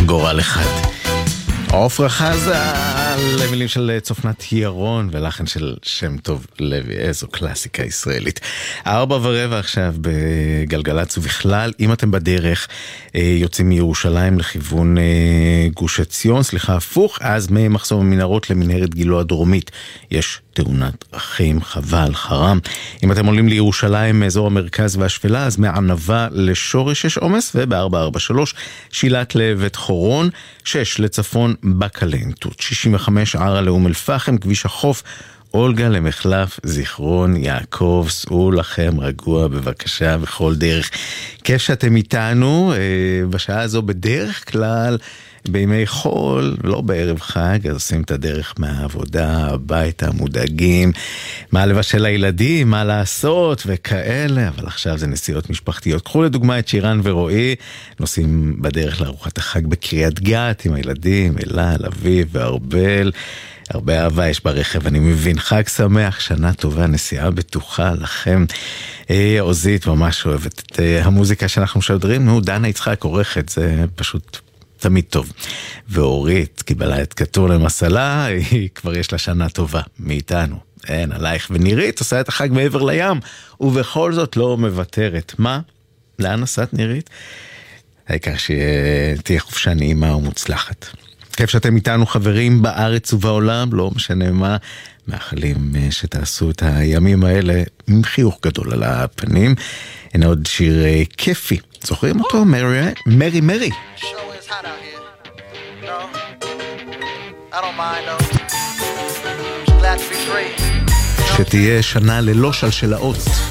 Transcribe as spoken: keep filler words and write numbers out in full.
גורל אחד. עופרה חזה, למילים של צופנת ירון ולחן של שם טוב לוי, איזו קלאסיקה ישראלית. ארבע ורבע עכשיו בגלגלצ, ובכלל, אם אתם בדרך יוצאים מירושלים לכיוון גוש עציון, סליחה, הפוך, אז ממחסום המנהרות למנהרת גילו הדרומית יש תאונת דרכים, חבל, חרם. אם אתם עולים לירושלים מאזור המרכז והשפלה, אז מענבה לשורש יש עומס, וב-ארבע ארבע שלוש שילת לבית חורון, שש לצפון בקלנטות, שישים וחמש ערה לאום אל פחם, כביש החוף, אולגה למחלף זיכרון יעקב, סעו לכם רגוע בבקשה בכל דרך. כיף שאתם איתנו, בשעה הזו בדרך כלל, בימי חול, לא בערב חג, אז עושים את הדרך מהעבודה, הביתה, מודאגים, מה לבשל לילדים, מה לעשות וכאלה, אבל עכשיו זה נסיעות משפחתיות. קחו לדוגמה את שירן ורועי, נוסעים בדרך לארוחת החג בקריית גת עם הילדים, אלה, אביב וארבל, הרבה אהבה יש ברכב, אני מבין. חג שמח, שנה טובה, נסיעה בטוחה לכם. עוזית ממש אוהבת את המוזיקה שאנחנו משדרים, נו, דנה יצחק עורכת, זה פשוט תמיד טוב. ואורית קיבלה את כתור למסלה, היא כבר יש לה שנה טובה מאיתנו. אין עלייך. ונירית עושה את החג מעבר לים, ובכל זאת לא מוותרת. מה? לאן נסעת נירית? העיקר שתהיה חופשה נעימה ומוצלחת. כיף שאתם איתנו חברים בארץ ובעולם, לא משנה מה, מאחלים שתעשו את הימים האלה עם חיוך גדול על הפנים. הנה עוד שיר כיפי, זוכרים אותו? מרי מרי מרי. שתהיה שנה ללא שלשלאות.